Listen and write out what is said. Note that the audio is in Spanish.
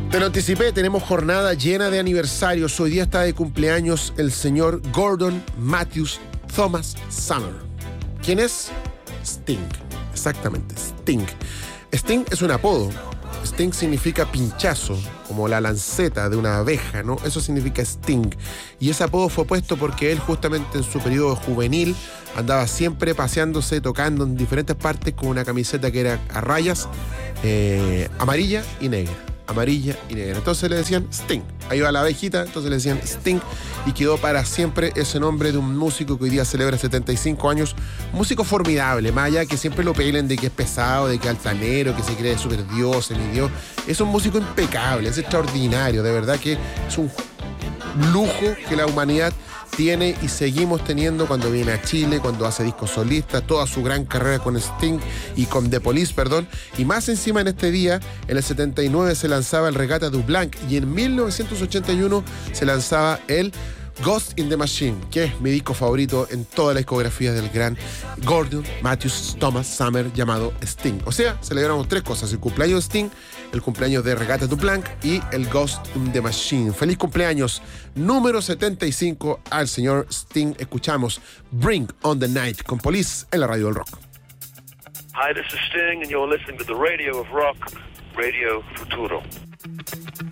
Te lo anticipé, tenemos jornada llena de aniversarios. Hoy día está de cumpleaños el señor Gordon Matthews Thomas Summer. ¿Quién es? Sting. Exactamente, Sting. Sting es un apodo. Sting significa pinchazo, como la lanceta de una abeja, ¿no? Eso significa Sting. Y ese apodo fue puesto porque él justamente en su periodo juvenil andaba siempre paseándose, tocando en diferentes partes con una camiseta que era a rayas, amarilla y negra. Amarilla y negra. Entonces le decían Sting. Ahí va la abejita, entonces le decían Sting y quedó para siempre ese nombre de un músico que hoy día celebra 75 años. Músico formidable, más allá que siempre lo pelen de que es pesado, de que es altanero, que se cree super dios, semidios. Es un músico impecable, es extraordinario, de verdad que es un lujo que la humanidad tiene y seguimos teniendo cuando viene a Chile, cuando hace discos solistas, toda su gran carrera con Sting y con The Police, y más encima en este día, en el 79 se lanzaba el Regatta du Blanc y en 1981 se lanzaba el Ghost in the Machine, que es mi disco favorito en toda la discografía del gran Gordon Matthews Thomas Summer llamado Sting. O sea, celebramos tres cosas: el cumpleaños de Sting, el cumpleaños de Regatta du Blanc y el Ghost in the Machine. Feliz cumpleaños número 75 al señor Sting. Escuchamos Bring on the Night con Police en la Radio del Rock. Hi, this is Sting and you're listening to the Radio of Rock, Radio Futuro.